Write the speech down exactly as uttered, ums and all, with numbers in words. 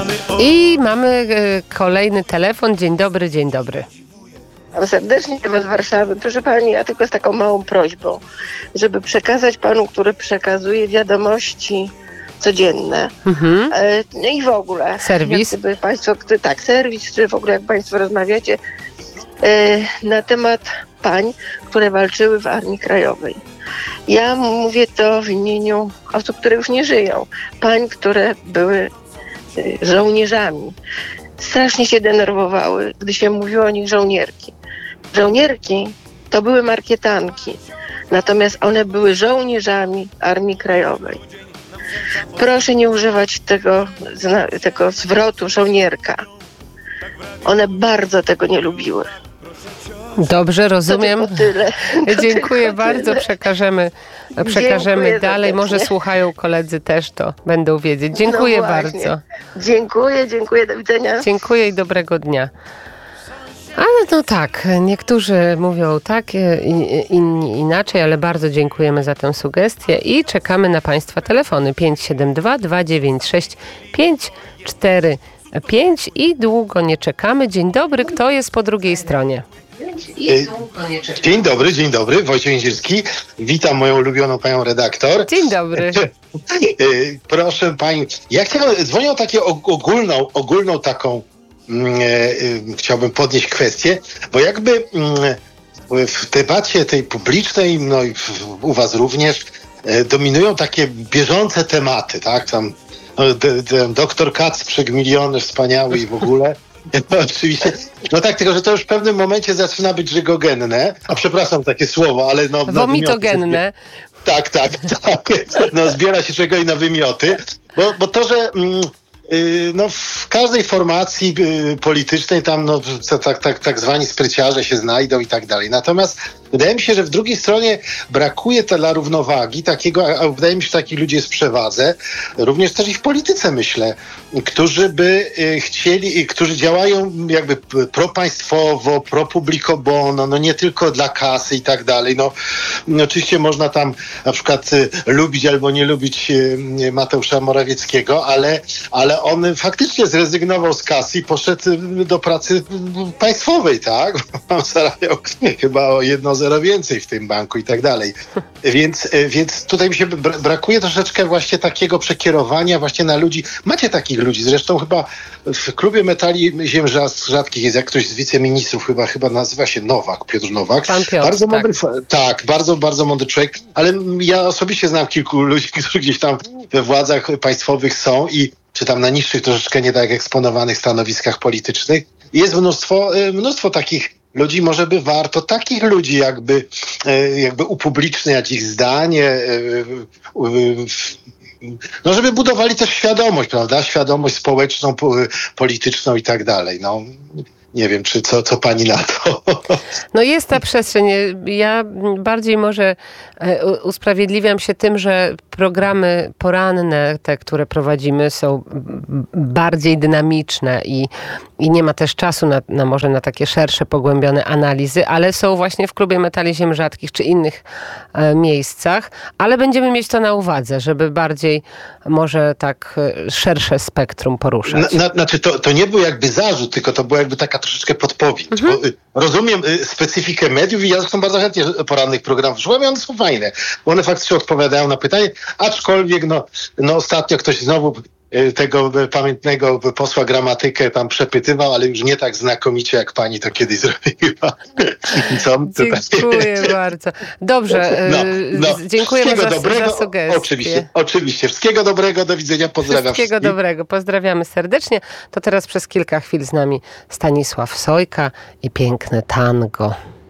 I mamy e, kolejny telefon. Dzień dobry, dzień dobry. Serdecznie z Warszawy. Proszę pani, ja tylko z taką małą prośbą, żeby przekazać panu, który przekazuje wiadomości codzienne. Mhm. E, no i w ogóle. Serwis? Jak gdyby państwo, tak, serwis, czy w ogóle jak państwo rozmawiacie e, na temat pań, które walczyły w Armii Krajowej. Ja mówię to w imieniu osób, które już nie żyją. Pań, które były e, żołnierzami. Strasznie się denerwowały, gdy się mówiło o nich żołnierki. Żołnierki to były markietanki, natomiast one były żołnierzami Armii Krajowej. Proszę nie używać tego, tego zwrotu żołnierka. One bardzo tego nie lubiły. Dobrze, rozumiem. To tyle. To dziękuję bardzo. Tyle. Przekażemy, przekażemy dziękuję dalej. serdecznie. Może słuchają koledzy też, to będą wiedzieć. Dziękuję no bardzo. Dziękuję, dziękuję. Do widzenia. Dziękuję i dobrego dnia. Ale no tak, niektórzy mówią tak, inni inaczej, ale bardzo dziękujemy za tę sugestię i czekamy na Państwa telefony pięć siedem dwa, dwa dziewięć sześć, pięć cztery pięć i długo nie czekamy. Dzień dobry, kto jest po drugiej stronie? Dzień dobry, dzień dobry, Wojciech Jęzierski. Witam moją ulubioną panią redaktor. Dzień dobry. Proszę pani, ja chciałem, dzwonię o taką ogólną, ogólną taką, mm, e, chciałbym podnieść kwestię, bo jakby mm, w debacie tej publicznej, no i w, u was również, e, dominują takie bieżące tematy, tak? Tam no, d, d, doktor Kacprzek, milioner wspaniały i w ogóle. No, oczywiście. No tak, tylko że to już w pewnym momencie zaczyna być żygogenne. A przepraszam takie słowo, ale no... Womitogenne. Tak, tak, tak. No zbiera się czego i na wymioty. Bo, bo to, że... Mm, no, w każdej formacji politycznej tam no, tak, tak, tak zwani spryciarze się znajdą i tak dalej. Natomiast wydaje mi się, że w drugiej stronie brakuje dla równowagi takiego, a wydaje mi się, że takich ludzi jest w przewadze, również też i w polityce myślę, którzy by chcieli, którzy działają jakby propaństwowo, pro-publico bono, no nie tylko dla kasy i tak dalej. No, no oczywiście można tam na przykład lubić albo nie lubić Mateusza Morawieckiego, ale, ale on faktycznie zrezygnował z kasy i poszedł do pracy państwowej, tak? On zarabiał chyba o jedno zero więcej w tym banku i tak dalej. Więc, więc tutaj mi się brakuje troszeczkę właśnie takiego przekierowania właśnie na ludzi. Macie takich ludzi, zresztą chyba w klubie metali ziem rzadkich jest jak ktoś z wiceministrów, chyba chyba nazywa się Nowak, Piotr Nowak. Pan Piotr, bardzo tak. mądry, tak, bardzo, bardzo mądry człowiek, ale ja osobiście znam kilku ludzi, którzy gdzieś tam we władzach państwowych są i czy tam na niższych troszeczkę nie tak eksponowanych stanowiskach politycznych. Jest mnóstwo, mnóstwo takich ludzi, może by warto takich ludzi jakby, jakby upubliczniać ich zdanie, no żeby budowali też świadomość, prawda? Świadomość społeczną, polityczną i tak dalej. No. Nie wiem, czy co, co pani na to? No jest ta przestrzeń. Ja bardziej może usprawiedliwiam się tym, że programy poranne, te, które prowadzimy, są bardziej dynamiczne i, i nie ma też czasu na, na może na takie szersze, pogłębione analizy, ale są właśnie w Klubie Metali Ziem Rzadkich czy innych e, miejscach, ale będziemy mieć to na uwadze, żeby bardziej może tak szersze spektrum poruszać. Na, na, znaczy to, to nie był jakby zarzut, tylko to była jakby taka troszeczkę podpowiedź. Mhm. Bo, y, rozumiem y, specyfikę mediów i ja zresztą bardzo chętnie porannych programów słucham i one są fajne, bo one faktycznie odpowiadają na pytanie, aczkolwiek no, no ostatnio ktoś znowu y, tego y, pamiętnego posła Gramatykę tam przepytywał, ale już nie tak znakomicie jak pani to kiedyś zrobiła. Co? Dziękuję bardzo. Dobrze, no, no. dziękujemy za, dobrego, za sugestię. Oczywiście, oczywiście. Wszystkiego dobrego, do widzenia, pozdrawiam Wszystkiego wszystkich. dobrego, pozdrawiamy serdecznie. To teraz przez kilka chwil z nami Stanisław Sojka i piękne tango.